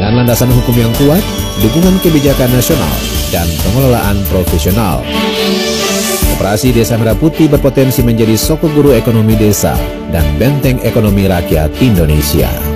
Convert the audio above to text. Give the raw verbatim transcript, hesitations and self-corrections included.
dengan landasan hukum yang kuat, dukungan kebijakan nasional, dan pengelolaan profesional. Koperasi Desa Merah Putih berpotensi menjadi soko guru ekonomi desa dan benteng ekonomi rakyat Indonesia.